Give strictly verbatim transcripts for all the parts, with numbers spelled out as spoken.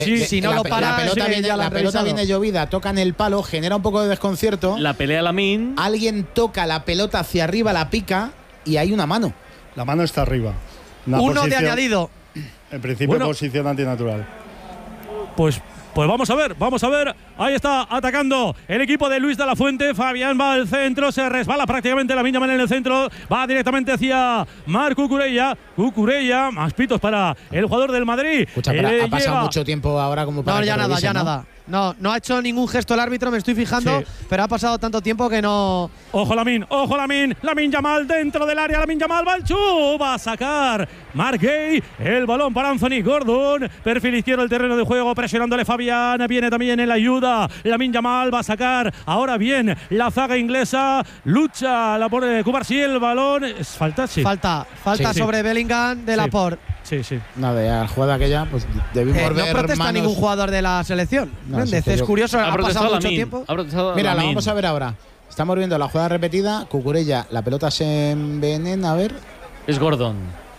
Sí, de, si no la, lo para, la pelota, viene, la pelota viene llovida, toca en el palo, genera un poco de desconcierto. La pelea Lamine. Alguien toca la pelota hacia arriba, la pica y hay una mano. La mano está arriba. Una Uno posición, de añadido. En principio, bueno, posición antinatural. Pues. Pues vamos a ver, vamos a ver. Ahí está atacando el equipo de Luis de la Fuente. Fabián va al centro, se resbala prácticamente Lamine Yamal en el centro. Va directamente hacia Marc Cucurella. Cucurella, más pitos para el jugador del Madrid. Escucha, pero eh, ha pasado lleva... mucho tiempo ahora como para No, que ya nada, revise, ya ¿no? nada. No, no ha hecho ningún gesto el árbitro, me estoy fijando, sí. Pero ha pasado tanto tiempo que no… Ojo Lamine, ojo Lamine, Lamine Yamal dentro del área, Lamine Yamal va al chu, va a sacar Marc Guehi, el balón para Anthony Gordon, perfil izquierdo del terreno de juego, presionándole Fabián, viene también en la ayuda, Lamine Yamal va a sacar, ahora bien, la zaga inglesa, lucha la por Cubarsí, el balón, es falta, sí. Falta, falta sí, sobre sí. Bellingham de sí. Laporte. Sí, sí. Nada, ya la jugada aquella, pues debimos eh, ver. No protesta manos. ningún jugador de la selección. No, Méndez, es curioso, ha, ha pasado mucho tiempo. Mira, la vamos a ver ahora. Estamos viendo la jugada repetida. Cucurella, la pelota se envenena, a ver. Es Gordon.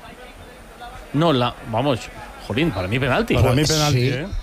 No, la. Vamos, jolín, para mí penalti. Para mí penalti, sí. ¿eh?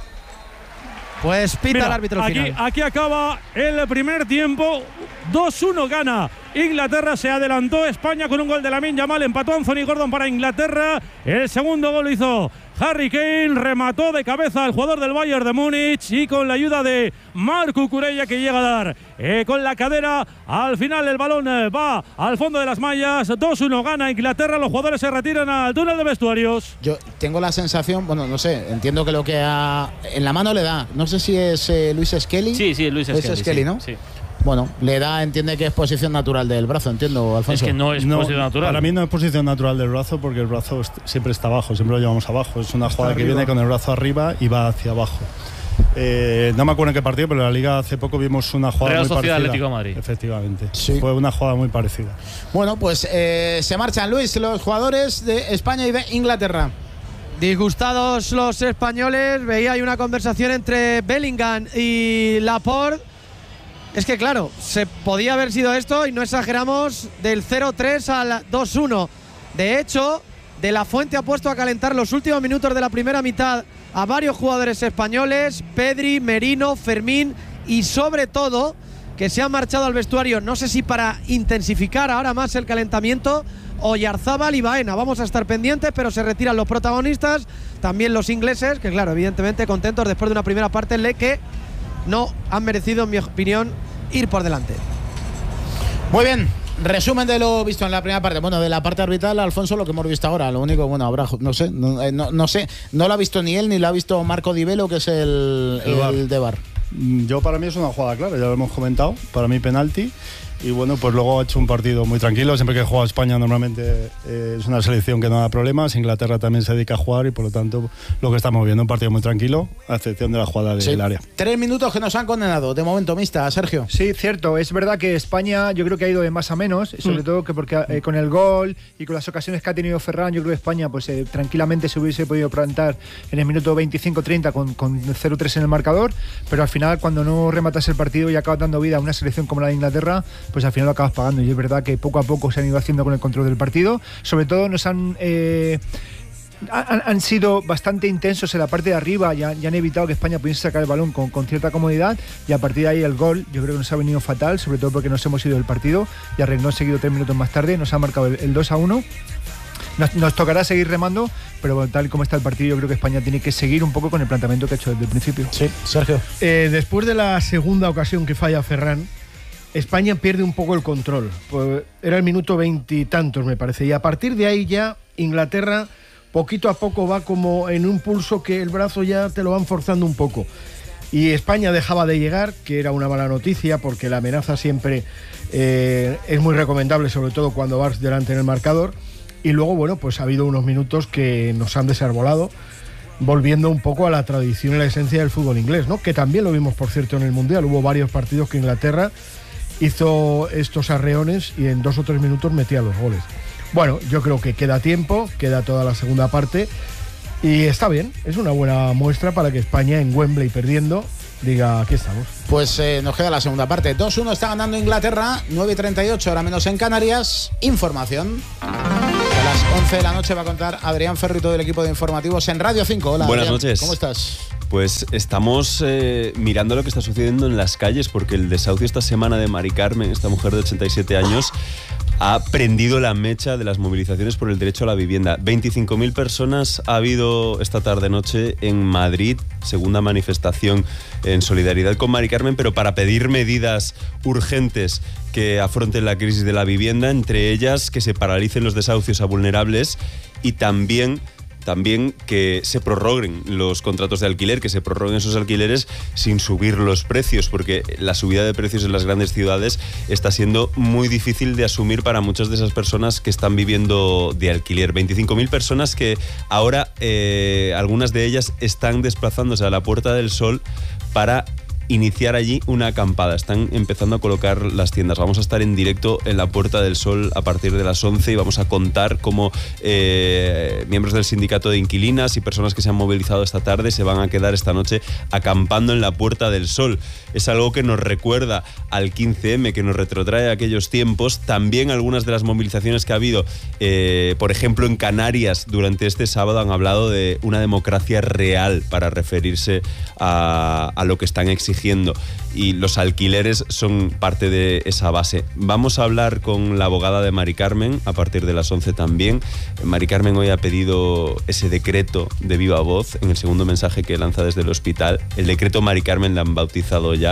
Pues pita Mira, el árbitro aquí, final. Aquí acaba el primer tiempo. dos uno gana Inglaterra, se adelantó España con un gol de Lamine Yamal, empató Anthony Gordon para Inglaterra. El segundo gol lo hizo Harry Kane, remató de cabeza al jugador del Bayern de Múnich y con la ayuda de Marc Cucurella, que llega a dar eh, con la cadera. Al final el balón eh, va al fondo de las mallas. dos uno gana Inglaterra, los jugadores se retiran al túnel de vestuarios. Yo tengo la sensación, bueno, no sé, entiendo que lo que ha, en la mano le da, no sé si es eh, Luis Skelly. Sí, sí, Luis Skelly, Luis Skelly, sí, ¿no? Sí. Bueno, le da, entiende que es posición natural del brazo, entiendo, Alfonso. Es que no es no, posición natural. Para mí no es posición natural del brazo porque el brazo siempre está abajo, siempre lo llevamos abajo. Es una jugada que viene con el brazo arriba y va hacia abajo. Eh, no me acuerdo en qué partido, pero en la Liga hace poco vimos una jugada Real muy Sociedad parecida. Atlético de Madrid. Efectivamente. Sí. Fue una jugada muy parecida. Bueno, pues eh, se marchan, Luis, los jugadores de España y de Inglaterra. Disgustados los españoles, veía hay una conversación entre Bellingham y Laporte. Es que claro, se podía haber sido esto y no exageramos, del cero tres al dos uno. De hecho, De la Fuente ha puesto a calentar los últimos minutos de la primera mitad a varios jugadores españoles, Pedri, Merino, Fermín y sobre todo que se han marchado al vestuario, no sé si para intensificar ahora más el calentamiento, Oyarzábal y Baena. Vamos a estar pendientes, pero se retiran los protagonistas, también los ingleses, que claro, evidentemente contentos después de una primera parte en la que no han merecido, en mi opinión, ir por delante. Muy bien, resumen de lo visto en la primera parte. Bueno, de la parte arbitral, Alfonso, lo que hemos visto ahora. Lo único, bueno, habrá, no sé, no, no, no sé, no lo ha visto ni él ni lo ha visto Marco Di Velo, que es el, el, el de V A R. Yo, para mí es una jugada clara, ya lo hemos comentado. Para mí penalti. Y bueno, pues luego ha hecho un partido muy tranquilo. Siempre que juega España normalmente eh, es una selección que no da problemas. Inglaterra también se dedica a jugar y por lo tanto lo que estamos viendo, un partido muy tranquilo, a excepción de la jugada del sí. área. Tres minutos que nos han condenado, de momento, mixta, Sergio. Sí, cierto. Es verdad que España yo creo que ha ido de más a menos, sobre mm. todo que porque eh, con el gol y con las ocasiones que ha tenido Ferran, yo creo que España pues eh, tranquilamente se hubiese podido plantar en el minuto veinticinco treinta con, con cero tres en el marcador, pero al final cuando no rematas el partido y acabas dando vida a una selección como la de Inglaterra, pues al final lo acabas pagando. Y es verdad que poco a poco se han ido haciendo con el control del partido. Sobre todo nos han eh, han, han sido bastante intensos en la parte de arriba y han, y han evitado que España pudiese sacar el balón con, con cierta comodidad, y a partir de ahí el gol yo creo que nos ha venido fatal, sobre todo porque nos hemos ido del partido y a Regnón seguido tres minutos más tarde nos ha marcado el, el dos a uno. Nos, nos tocará seguir remando, pero tal y como está el partido yo creo que España tiene que seguir un poco con el planteamiento que ha hecho desde el principio. Sí, Sergio. Eh, después de la segunda ocasión que falla Ferran, España pierde un poco el control. Pues era el minuto veintitantos, me parece. Y a partir de ahí ya Inglaterra poquito a poco va como en un pulso que el brazo ya te lo van forzando un poco. Y España dejaba de llegar, que era una mala noticia, porque la amenaza siempre eh, es muy recomendable, sobre todo cuando vas delante en el marcador. Y luego, bueno, pues ha habido unos minutos que nos han desarbolado, volviendo un poco a la tradición y la esencia del fútbol inglés, ¿no? Que también lo vimos, por cierto, en el Mundial. Hubo varios partidos que Inglaterra hizo estos arreones y en dos o tres minutos metía los goles. Bueno, yo creo que queda tiempo, queda toda la segunda parte y está bien, es una buena muestra para que España en Wembley perdiendo diga, aquí estamos. Pues eh, nos queda la segunda parte. dos uno está ganando Inglaterra, nueve y treinta y ocho, ahora menos en Canarias. Información. A las once de la noche va a contar Adrián Ferri, todo el equipo de informativos en Radio cinco. Hola, buenas Adrián. noches. ¿Cómo estás? Pues estamos eh, mirando lo que está sucediendo en las calles, porque el desahucio esta semana de Mari Carmen, esta mujer de ochenta y siete años, ha prendido la mecha de las movilizaciones por el derecho a la vivienda. veinticinco mil personas ha habido esta tarde-noche en Madrid, segunda manifestación en solidaridad con Mari Carmen, pero para pedir medidas urgentes que afronten la crisis de la vivienda, entre ellas que se paralicen los desahucios a vulnerables y también... También que se prorroguen los contratos de alquiler, que se prorroguen esos alquileres sin subir los precios, porque la subida de precios en las grandes ciudades está siendo muy difícil de asumir para muchas de esas personas que están viviendo de alquiler. veinticinco mil personas que ahora, eh, algunas de ellas están desplazándose a la Puerta del Sol para iniciar allí una acampada. Están empezando a colocar las tiendas. Vamos a estar en directo en la Puerta del Sol a partir de las once y vamos a contar cómo eh, miembros del sindicato de inquilinas y personas que se han movilizado esta tarde se van a quedar esta noche acampando en la Puerta del Sol. Es algo que nos recuerda al quince eme, que nos retrotrae a aquellos tiempos. También algunas de las movilizaciones que ha habido, eh, por ejemplo en Canarias durante este sábado, han hablado de una democracia real para referirse a, a lo que están exigiendo. Y los alquileres son parte de esa base. Vamos a hablar con la abogada de Mari Carmen a partir de las once también. Mari Carmen hoy ha pedido ese decreto de viva voz en el segundo mensaje que lanza desde el hospital. El decreto Mari Carmen la han bautizado ya.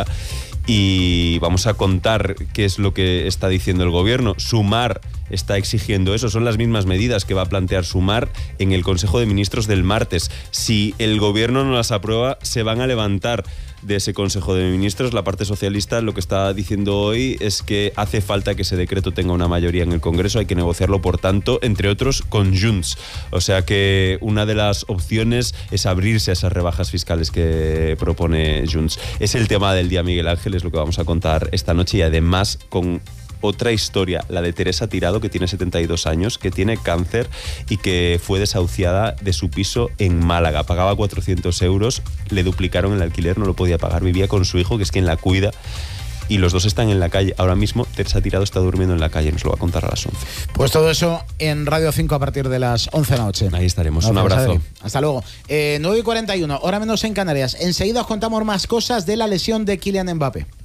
Y vamos a contar qué es lo que está diciendo el gobierno. Sumar está exigiendo eso. Son las mismas medidas que va a plantear Sumar en el Consejo de Ministros del martes. Si el gobierno no las aprueba, se van a levantar de ese Consejo de Ministros. La parte socialista lo que está diciendo hoy es que hace falta que ese decreto tenga una mayoría en el Congreso. Hay que negociarlo, por tanto, entre otros, con Junts. O sea que una de las opciones es abrirse a esas rebajas fiscales que propone Junts. Es el tema del día, Miguel Ángel, es lo que vamos a contar esta noche, y además con otra historia, la de Teresa Tirado, que tiene setenta y dos años, que tiene cáncer y que fue desahuciada de su piso en Málaga. Pagaba cuatrocientos euros, le duplicaron el alquiler, no lo podía pagar, vivía con su hijo, que es quien la cuida, y los dos están en la calle. Ahora mismo Teresa Tirado está durmiendo en la calle, nos lo va a contar a las once. Pues todo eso en Radio cinco a partir de las once de la noche. Ahí estaremos, Gracias, un abrazo. Adri. Hasta luego. Eh, nueve y cuarenta y uno, hora menos en Canarias. Enseguida os contamos más cosas de la lesión de Kylian Mbappé.